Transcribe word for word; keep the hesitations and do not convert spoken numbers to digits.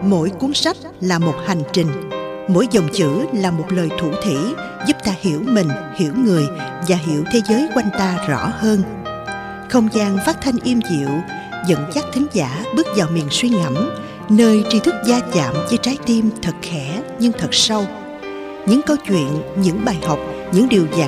Mỗi cuốn sách là một hành trình, mỗi dòng chữ là một lời thủ thỉ giúp ta hiểu mình, hiểu người và hiểu thế giới quanh ta rõ hơn. Không gian phát thanh im dịu dẫn dắt thính giả bước vào miền suy ngẫm, nơi tri thức va chạm với trái tim thật khẽ nhưng thật sâu. Những câu chuyện, những bài học, những điều giản